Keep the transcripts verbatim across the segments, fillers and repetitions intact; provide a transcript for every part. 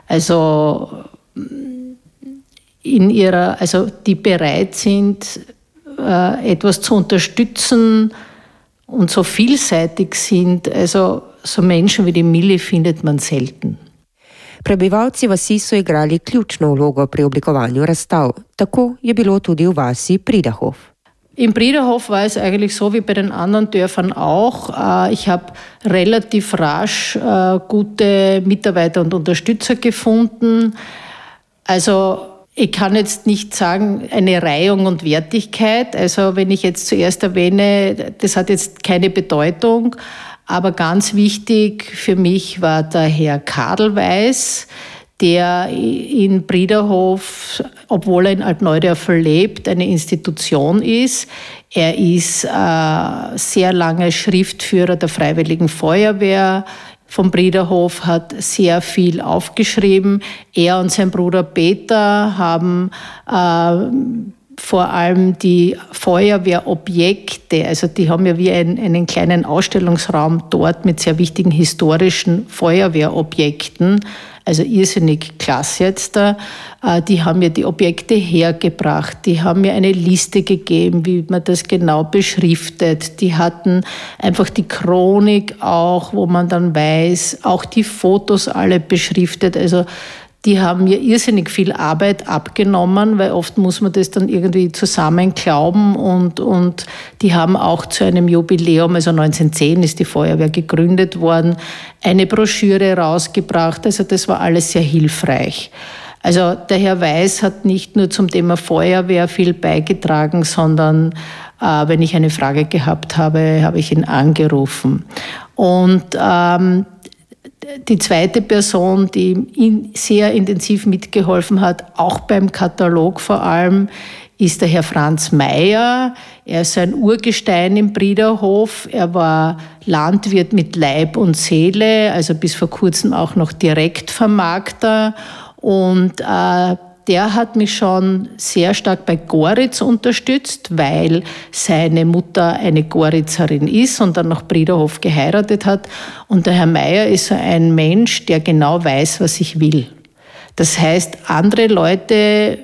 Also in ihrer, also die bereit sind, äh, etwas zu unterstützen und so vielseitig sind. Also so Menschen wie die Milli findet man selten. Prebivalci vasi so igrali ključno vlogo pri oblikovanju razstav. Tako je bilo tudi v vasi Pridahof. Im Pridahof war es eigentlich so wie bei den anderen Dörfern auch. Ich habe relativ rasch gute Mitarbeiter und Unterstützer gefunden. Also ich kann jetzt nicht sagen, eine Reihung und Wertigkeit. Also wenn ich jetzt zuerst erwähne, das hat jetzt keine Bedeutung. Aber ganz wichtig für mich war der Herr Kadelweis, der in Pridahof, obwohl er in Altneudorf lebt, eine Institution ist. Er ist äh, sehr lange Schriftführer der Freiwilligen Feuerwehr vom Pridahof, hat sehr viel aufgeschrieben. Er und sein Bruder Peter haben äh, vor allem die Feuerwehrobjekte, also die haben ja wie einen, einen kleinen Ausstellungsraum dort mit sehr wichtigen historischen Feuerwehrobjekten, also irrsinnig klasse jetzt da. Die haben mir die Objekte hergebracht, die haben mir eine Liste gegeben, wie man das genau beschriftet. Die hatten einfach die Chronik auch, wo man dann weiß, auch die Fotos alle beschriftet. Also die haben mir irrsinnig viel Arbeit abgenommen, weil oft muss man das dann irgendwie zusammen glauben und, und die haben auch zu einem Jubiläum, also neunzehnhundertzehn ist die Feuerwehr gegründet worden, eine Broschüre rausgebracht. Also das war alles sehr hilfreich. Also der Herr Weiß hat nicht nur zum Thema Feuerwehr viel beigetragen, sondern äh, wenn ich eine Frage gehabt habe, habe ich ihn angerufen. Und ähm, die zweite Person, die ihm sehr intensiv mitgeholfen hat, auch beim Katalog vor allem, ist der Herr Franz Meyer. Er ist ein Urgestein im Pridahof. Er war Landwirt mit Leib und Seele, also bis vor kurzem auch noch Direktvermarkter. Und äh, der hat mich schon sehr stark bei Goritz unterstützt, weil seine Mutter eine Goritzerin ist und dann nach Pridahof geheiratet hat. Und der Herr Meyer ist so ein Mensch, der genau weiß, was ich will. Das heißt, andere Leute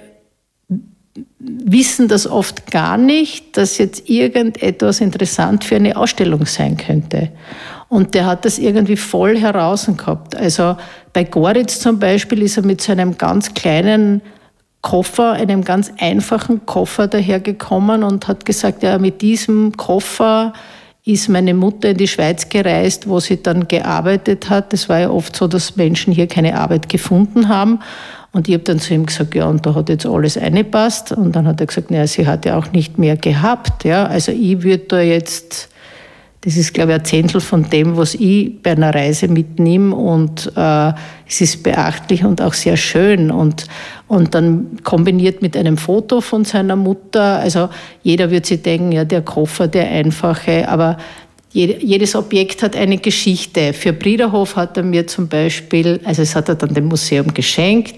wissen das oft gar nicht, dass jetzt irgendetwas interessant für eine Ausstellung sein könnte. Und der hat das irgendwie voll heraus gehabt. Also bei Goritz zum Beispiel ist er mit so einem ganz kleinen Koffer, einem ganz einfachen Koffer dahergekommen und hat gesagt, ja, mit diesem Koffer ist meine Mutter in die Schweiz gereist, wo sie dann gearbeitet hat. Das war ja oft so, dass Menschen hier keine Arbeit gefunden haben. Und ich habe dann zu ihm gesagt, ja, und da hat jetzt alles eingepasst. Und dann hat er gesagt, naja, sie hat ja auch nicht mehr gehabt. Ja, also ich würde da jetzt, das ist, glaube ich, ein Zehntel von dem, was ich bei einer Reise mitnehme. Und äh, es ist beachtlich und auch sehr schön. Und, und dann kombiniert mit einem Foto von seiner Mutter. Also jeder wird sich denken, ja, der Koffer, der einfache. Aber jedes Objekt hat eine Geschichte. Für Pridahof hat er mir zum Beispiel, also es hat er dann dem Museum geschenkt,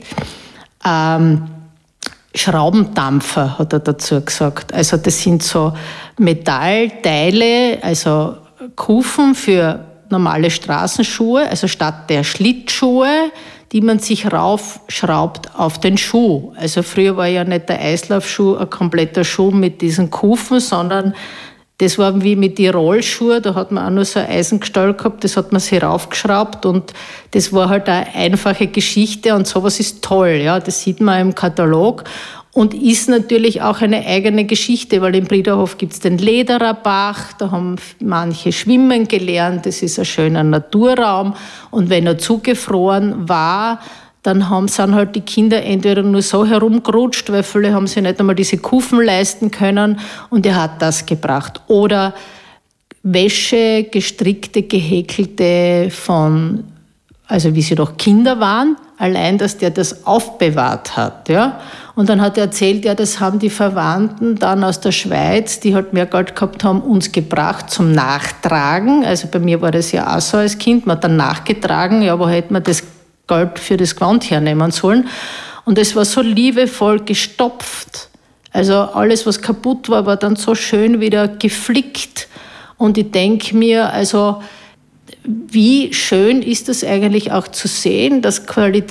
ähm, Schraubendampfer hat er dazu gesagt. Also das sind so Metallteile, also Kufen für normale Straßenschuhe, also statt der Schlittschuhe, die man sich raufschraubt auf den Schuh. Also früher war ja nicht der Eislaufschuh ein kompletter Schuh mit diesen Kufen, sondern das war wie mit den Rollschuhen, da hat man auch nur so ein Eisengestell gehabt, das hat man sich raufgeschraubt und das war halt eine einfache Geschichte und sowas ist toll, ja, das sieht man im Katalog und ist natürlich auch eine eigene Geschichte, weil im Pridahof gibt es den Ledererbach, da haben manche schwimmen gelernt, das ist ein schöner Naturraum und wenn er zugefroren war, dann haben, sind halt die Kinder entweder nur so herumgerutscht, weil viele haben sich nicht einmal diese Kufen leisten können und er hat das gebracht. Oder Wäsche, gestrickte, gehäkelte von, also wie sie noch Kinder waren, allein, dass der das aufbewahrt hat. Ja? Und dann hat er erzählt, ja, das haben die Verwandten dann aus der Schweiz, die halt mehr Geld gehabt haben, uns gebracht zum Nachtragen. Also bei mir war das ja auch so als Kind, man hat dann nachgetragen, ja, wo hätte man das Geld für das Gewand hernehmen sollen. Und es war so liebevoll gestopft. Also alles, was kaputt war, war dann so schön wieder geflickt. Und ich denke mir, also wie schön ist das eigentlich auch zu sehen, dass qualitativ